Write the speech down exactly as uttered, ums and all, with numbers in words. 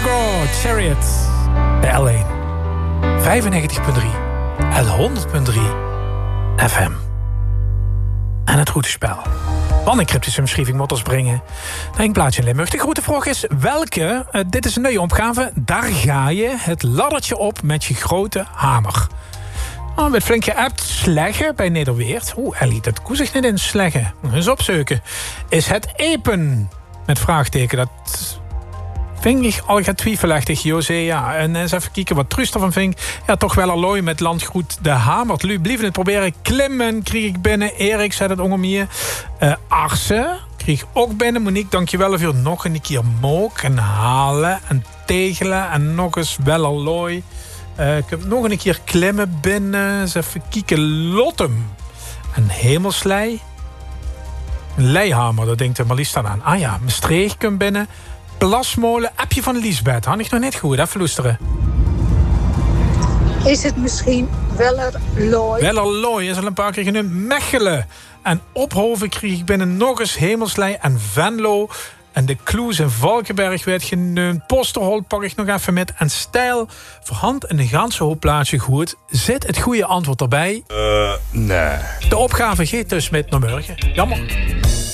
Go, Chariot. De L één. vijfennegentig punt drie. en honderd punt drie F M. En het routespel. Wat een cryptische omschrijving moet ons brengen naar een plaatsje in Limburg. De grote vraag is welke, uh, dit is een nieuwe opgave, daar ga je het laddertje op met je grote hamer. Oh, met flink geappt, Slegge bij Nederweert. Oeh, Ellie, dat koe zich niet in Slegge. Nog eens opzoeken. Is het Epen? Met vraagteken, dat vind ik al gaat twijfelachtig, José. Ja, en eens even kijken wat Trust ervan vindt. Ja, toch wel allooi met landgoed De Hamert. Lu, blijven het proberen. Klimmen kreeg ik binnen. Erik zei het ongeveer. Uh, Arsen kreeg ik ook binnen. Monique, dankjewel voor nog een keer mook en halen en tegelen. En nog eens wel allooi. Uh, ik heb nog een keer klimmen binnen. Eens even kijken. Lottem. Een hemelslei. Een leihamer, dat denkt de Marlies dan aan. Ah ja, Maastricht komt binnen. Plasmolen, appje van Liesbeth. Had ik nog net goed, even loesteren. Is het misschien Wellerlooy? Wellerlooy is al een paar keer genoemd. Mechelen. En Ophoven kreeg ik binnen nog eens Hemelslei en Venlo. En de Kloes in Valkenberg werd genoemd. Posterholt pak ik nog even met. En Stijl, voorhand en een ganse hoop plaatsje goed. Zit het goede antwoord erbij? Uh, nee. De opgave gaat dus met naar morgen. Jammer.